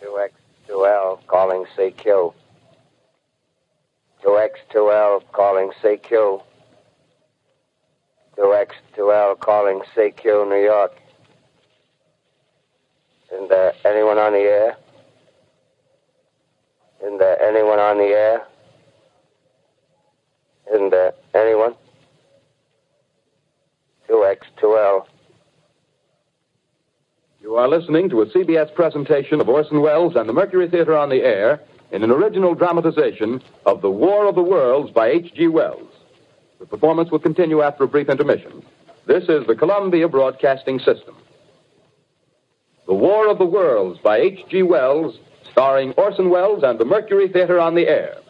2X2L calling CQ. 2X2L calling CQ. 2X2L calling CQ, New York. Isn't there anyone on the air? Isn't there anyone on the air? Isn't there anyone? 2X2L. You are listening to a CBS presentation of Orson Welles and the Mercury Theater on the Air in an original dramatization of The War of the Worlds by H.G. Wells. The performance will continue after a brief intermission. This is the Columbia Broadcasting System. The War of the Worlds by H.G. Wells, starring Orson Welles and the Mercury Theater on the Air.